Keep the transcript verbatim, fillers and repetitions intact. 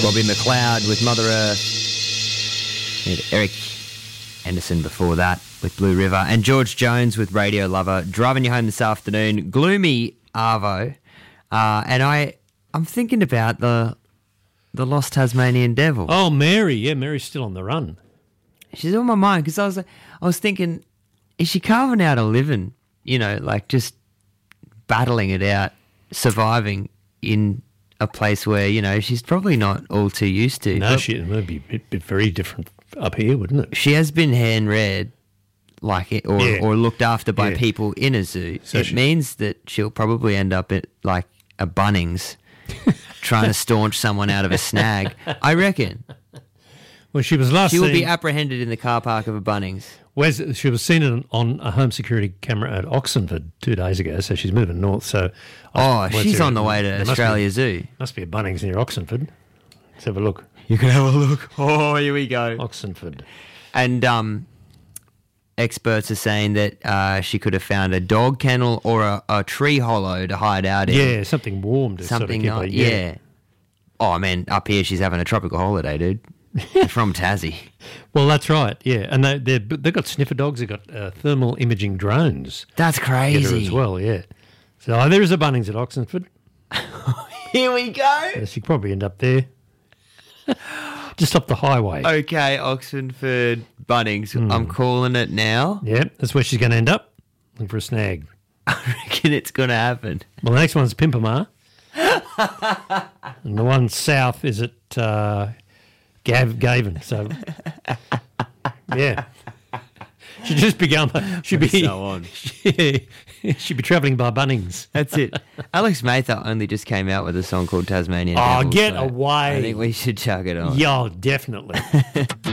Robbie McLeod with Mother Earth. We had Eric Anderson before that with Blue River. And George Jones with Radio Lover. Driving you home this afternoon. Gloomy Arvo. Uh, and I, I'm thinking about the the Lost Tasmanian Devil. Oh, Mary. Yeah, Mary's still on the run. She's on my mind because I was, I was thinking, is she carving out a living? You know, like just battling it out, surviving in a place where, you know, she's probably not all too used to. No, she, it would be it'd be very different up here, wouldn't it? She has been hand-reared, like it, or, Yeah. or looked after by Yeah. people in a zoo. So it she- means that she'll probably end up at, like, a Bunnings trying to staunch someone out of a snag. I reckon. Well, she was last She will seen... be apprehended in the car park of a Bunnings. Where's, she was seen on, on a home security camera at Oxenford two days ago, so she's moving north. So, Oh, I- she's there- on the way to there must Australia Be, Zoo. must be a Bunnings near Oxenford. Let's have a look. You can have a look. Oh, here we go. Oxenford. And um, experts are saying that uh, she could have found a dog kennel or a, a tree hollow to hide out in. Yeah, something warm to Something, sort of like, keep her, yeah. Oh, man, up here she's having a tropical holiday, dude. She's from Tassie. Well, that's right, yeah. And they, they're- they've got sniffer dogs, they've got uh, thermal imaging drones. That's Get her crazy. as well, yeah. So uh, there is a Bunnings at Oxenford. Here we go. So she could probably end up there. Just up the highway. Okay, Oxenford Bunnings. Hmm. I'm calling it now. Yeah, that's where she's going to end up. Looking for a snag. I reckon it's going to happen. Well, the next one's Pimpamar. And the one south is at uh, Gav- Gavin. So, yeah. She'd just become, she'd be, So on. she'd be travelling by Bunnings. That's it. Alex Mather only just came out with a song called Tasmanian Oh, Devil, get so away. I think we should chuck it on. Yeah, definitely.